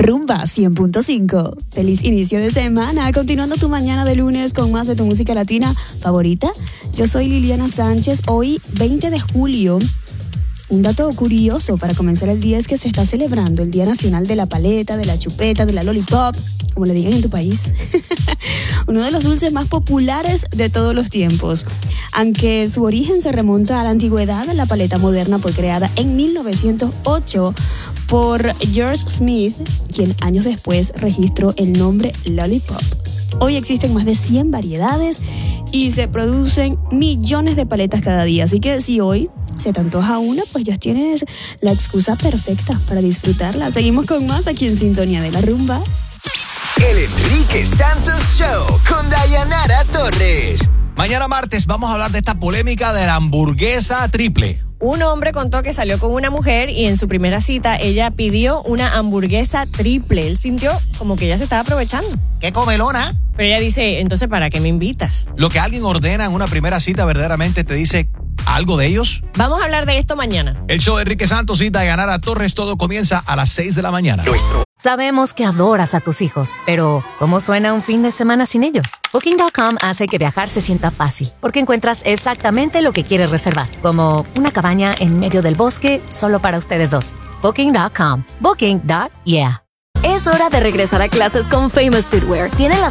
Rumba 100.5. Feliz inicio de semana, continuando tu mañana de lunes con más de tu música latina favorita. Yo soy Liliana Sánchez. Hoy, 20 de julio, un dato curioso para comenzar el día es que se está celebrando el Día Nacional de la Paleta, de la Chupeta, de la Lollipop, como le digan en tu país. Uno de los dulces más populares de todos los tiempos. Aunque su origen se remonta a la antigüedad, la paleta moderna fue creada en 1908 por George Smith, quien años después registró el nombre Lollipop. Hoy existen más de 100 variedades y se producen millones de paletas cada día. Así que si hoy se te antoja una, pues ya tienes la excusa perfecta para disfrutarla. Seguimos con más aquí en Sintonía de la Rumba. El Enrique Santos Show con Dayanara Torres. Mañana martes vamos a hablar de esta polémica de la hamburguesa triple. Un hombre contó que salió con una mujer y en su primera cita ella pidió una hamburguesa triple. Él sintió como que ella se estaba aprovechando. ¡Qué comelona! Pero ella dice, entonces, ¿para qué me invitas? Lo que alguien ordena en una primera cita verdaderamente te dice algo de ellos. Vamos a hablar de esto mañana. El show de Enrique Santos y Dayanara Torres, todo comienza a las 6 de la mañana. Sabemos que adoras a tus hijos, pero ¿cómo suena un fin de semana sin ellos? Booking.com hace que viajar se sienta fácil, porque encuentras exactamente lo que quieres reservar, como una cabaña en medio del bosque solo para ustedes dos. Booking.com. Booking.yeah. Es hora de regresar a clases con Famous Footwear. Tienen las